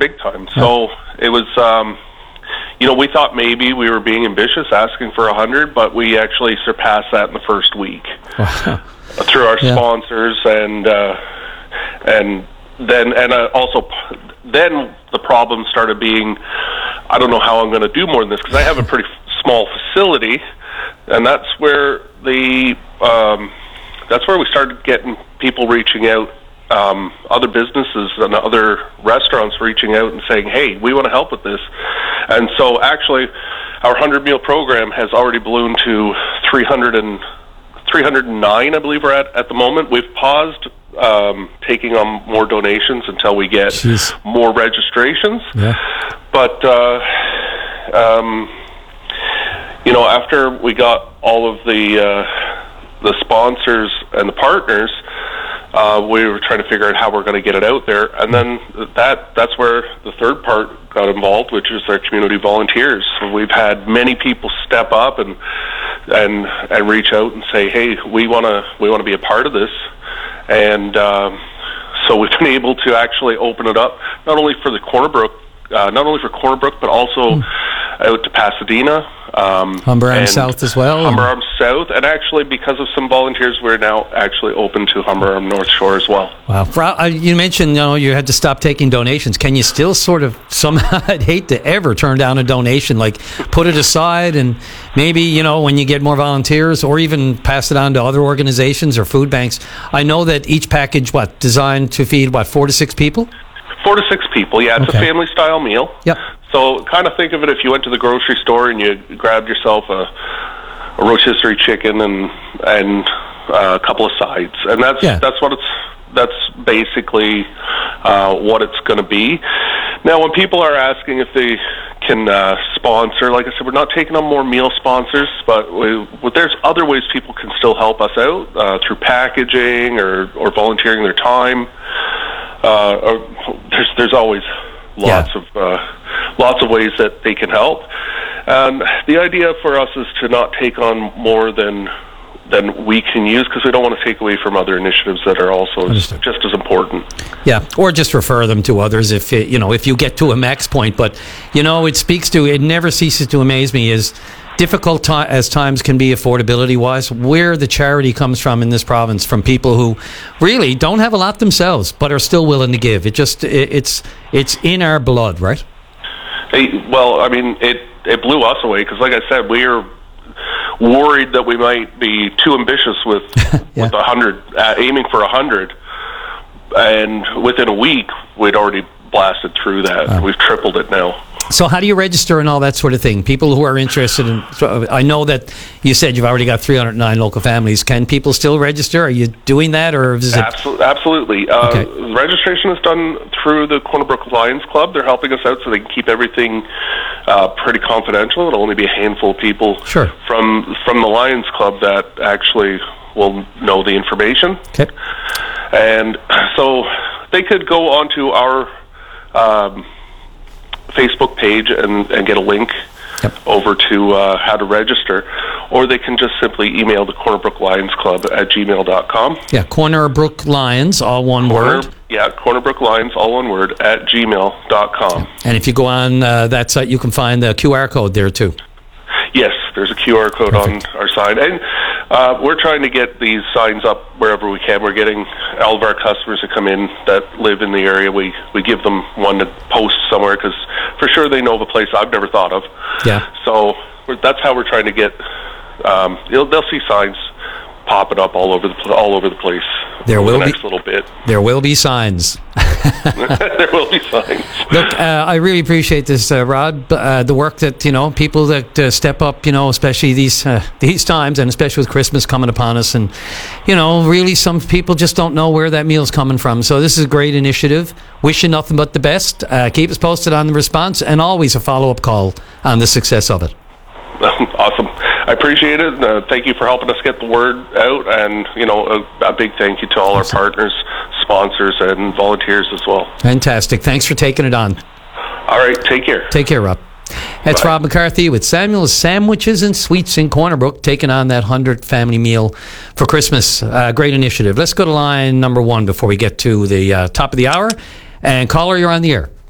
big time. So it was, we thought maybe we were being ambitious, asking for 100, but we actually surpassed that in the first week through our sponsors, and then the problem started being, I don't know how I'm going to do more than this, because I have a pretty small facility, and that's where we started getting people reaching out, other businesses and other restaurants reaching out and saying, hey, we want to help with this. And so actually our 100-meal program has already ballooned to 309, I believe we're at the moment. We've paused taking on more donations until we get more registrations. Yeah. But, after we got all of the sponsors and the partners, we were trying to figure out how we're going to get it out there, and then that's where the third part got involved, which is our community volunteers. So we've had many people step up and reach out and say, "Hey, we want to be a part of this," and so we've been able to actually open it up not only for Corner Brook, but also out to Pasadena, Humber Arms South as well. Humber Arms South, and actually because of some volunteers, we're now actually open to Humber Arms North Shore as well. Wow! You mentioned you had to stop taking donations. Can you still sort of somehow? I'd hate to ever turn down a donation. Like put it aside, and maybe when you get more volunteers, or even pass it on to other organizations or food banks. I know that each package designed to feed 4 to 6 people. 4 to 6 people, yeah. It's a family-style meal. Yep. So kind of think of it if you went to the grocery store and you grabbed yourself a rotisserie chicken and a couple of sides, and that's basically what it's going to be. Now, when people are asking if they can sponsor, like I said, we're not taking on more meal sponsors, but there's other ways people can still help us out through packaging or volunteering their time. There's always lots of ways that they can help. The idea for us is to not take on more than we can use, because we don't want to take away from other initiatives that are also just as important. Yeah, or just refer them to others if you get to a max point. But it never ceases to amaze me is difficult as times can be affordability-wise, where the charity comes from in this province, from people who really don't have a lot themselves but are still willing to give. It's in our blood, right? It blew us away, because like I said, we are worried that we might be too ambitious with 100, aiming for 100, and within a week we'd already blasted through that. We've tripled it now. So how do you register and all that sort of thing? People who are interested in... I know that you said you've already got 309 local families. Can people still register? Are you doing that, or is it... Absolutely. Registration is done through the Corner Brook Lions Club. They're helping us out so they can keep everything pretty confidential. It'll only be a handful of people from the Lions Club that actually will know the information. Okay. And so they could go onto our... Facebook page and get a link over to how to register, or they can just simply email the Corner Brook Lions Club at gmail.com. Yeah, Corner Brook Lions, all one word. Yeah, Corner Brook Lions, all one word, at gmail.com. And if you go on that site, you can find the QR code there too. Yes, there's a QR code on our sign. And we're trying to get these signs up wherever we can. We're getting all of our customers that come in that live in the area. We give them one to post somewhere, because for sure they know of a place I've never thought of. Yeah. So that's how we're trying to get... they'll see signs popping up all over the place. There will be next little bit. There will be signs. There will be signs. Look, I really appreciate this, Rod. The work that people that step up, especially these times, and especially with Christmas coming upon us, and really some people just don't know where that meal's coming from. So this is a great initiative. Wish you nothing but the best. Keep us posted on the response, and always a follow-up call on the success of it. Awesome. I appreciate it. Thank you for helping us get the word out, and a big thank you to all our partners, sponsors, and volunteers as well. Fantastic. Thanks for taking it on. All right. Take care. Take care, Rob. That's Rob McCarthy with Samuel's Sandwiches and Sweets in Corner Brook, taking on that 100 family meal for Christmas. Great initiative. Let's go to line number 1 before we get to the top of the hour. And caller, you're on the air.